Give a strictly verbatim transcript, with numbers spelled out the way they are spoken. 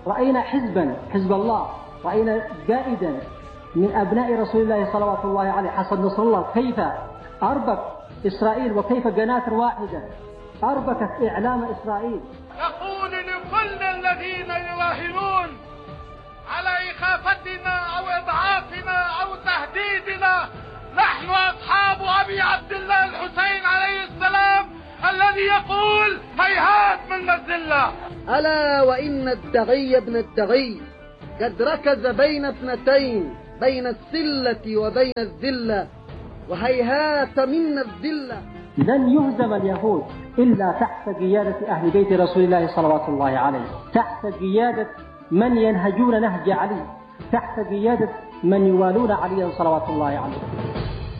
رأينا حزبا حزب الله، رأينا قائدا من أبناء رسول الله صلوات الله عليه حسن نصر الله كيف أربك إسرائيل وكيف قناة واحدة أربكت إعلام إسرائيل. يقول لكل الذين يراهنون على إخافتنا أو إضعافنا أو تهديدنا: نحن أصحاب أبي عبد الله الحسين عليه السلام الذي يقول هيهات من الذلة. ألا وإن الدغي ابن الدغي قد ركز بين اثنتين، بين السلة وبين الذلة، وهيهات من الذلة. لن يهزم اليهود إلا تحت قيادة أهل بيت رسول الله صلوات الله عليه، تحت قيادة من ينهجون نهج علي، تحت قيادة من يوالون عليا صلوات الله عليه.